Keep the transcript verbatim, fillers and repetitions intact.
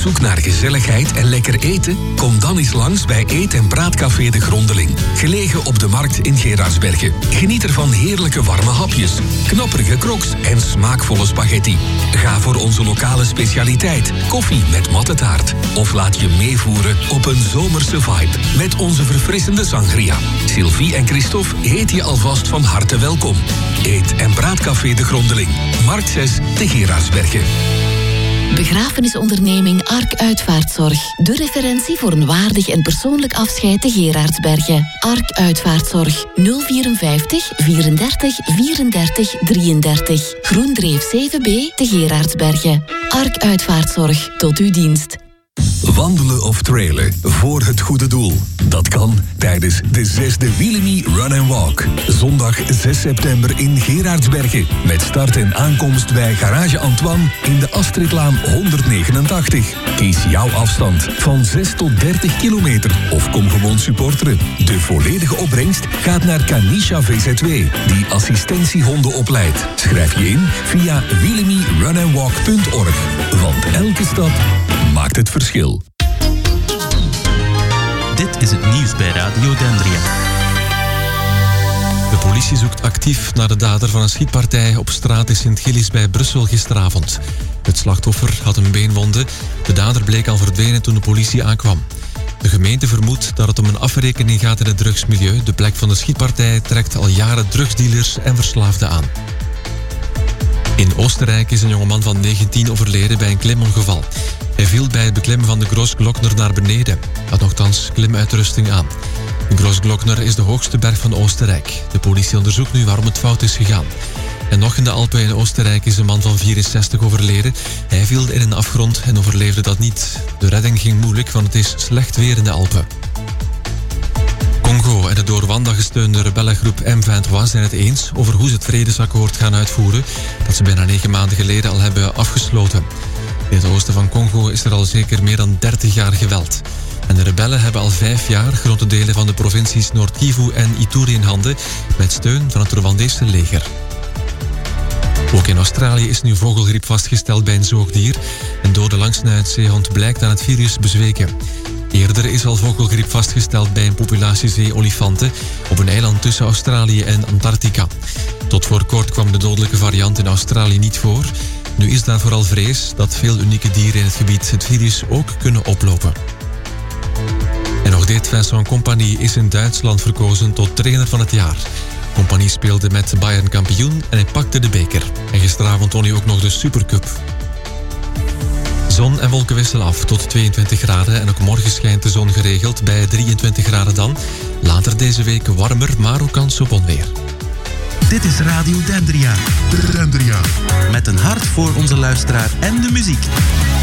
zoek naar gezelligheid en lekker eten? Kom dan eens langs bij Eet- en Praatcafé De Grondeling. Gelegen op de markt in Geraardsbergen. Geniet er van heerlijke warme hapjes, knapperige crocs en smaakvolle spaghetti. Ga voor onze lokale specialiteit, koffie met mattetaart. Of laat je meevoeren op een zomerse vibe met onze verfrissende sangria. Sylvie en Christophe heet je alvast van harte welkom. Eet- en Praatcafé De Grondeling. Markt zes te Geraardsbergen. Begrafenisonderneming Ark Uitvaartzorg. De referentie voor een waardig en persoonlijk afscheid te Geraardsbergen. Ark Uitvaartzorg. nul vierenvijftig vierendertig vierendertig drieëndertig. Groendreef zeven B te Geraardsbergen. Ark Uitvaartzorg. Tot uw dienst. Wandelen of trailen voor het goede doel. Dat kan tijdens de zesde Willemy Run and Walk. Zondag zes september in Geraardsbergen. Met start en aankomst bij Garage Antoine in de Astridlaan honderdnegenentachtig. Kies jouw afstand van zes tot dertig kilometer of kom gewoon supporteren. De volledige opbrengst gaat naar Canisha V Z W, die assistentiehonden opleidt. Schrijf je in via willemy run and walk punt org. Want elke stap maakt het verschil. Dit is het nieuws bij Radio Dendria. De politie zoekt actief naar de dader van een schietpartij op straat in Sint-Gillis bij Brussel gisteravond. Het slachtoffer had een beenwonde. De dader bleek al verdwenen toen de politie aankwam. De gemeente vermoedt dat het om een afrekening gaat in het drugsmilieu. De plek van de schietpartij trekt al jaren drugsdealers en verslaafden aan. In Oostenrijk is een jongeman van negentien overleden bij een klimongeval. Hij viel bij het beklimmen van de Großglockner naar beneden. Had nogthans klimuitrusting aan. De Großglockner is de hoogste berg van Oostenrijk. De politie onderzoekt nu waarom het fout is gegaan. En nog in de Alpen in Oostenrijk is een man van vierenzestig overleden. Hij viel in een afgrond en overleefde dat niet. De redding ging moeilijk, want het is slecht weer in de Alpen. Congo en de door Rwanda gesteunde rebellengroep M vijfentwintig zijn het eens over hoe ze het vredesakkoord gaan uitvoeren dat ze bijna negen maanden geleden al hebben afgesloten. In het oosten van Congo is er al zeker meer dan dertig jaar geweld. En de rebellen hebben al vijf jaar grote delen van de provincies Noord-Kivu en Ituri in handen met steun van het Rwandese leger. Ook in Australië is nu vogelgriep vastgesteld bij een zoogdier. Een dode langsnuitzeehond blijkt aan het virus bezweken. Eerder is al vogelgriep vastgesteld bij een populatie zeeolifanten op een eiland tussen Australië en Antarctica. Tot voor kort kwam de dodelijke variant in Australië niet voor. Nu is daar vooral vrees dat veel unieke dieren in het gebied het virus ook kunnen oplopen. En nog dit, Vincent Kompany is in Duitsland verkozen tot trainer van het jaar. Kompany speelde met Bayern kampioen en hij pakte de beker. En gisteravond won hij ook nog de Supercup. Zon en wolken wisselen af tot tweeëntwintig graden en ook morgen schijnt de zon geregeld bij drieëntwintig graden dan. Later deze week warmer, maar ook kans op onweer. Dit is Radio Dendria. Dendria. Met een hart voor onze luisteraar en de muziek.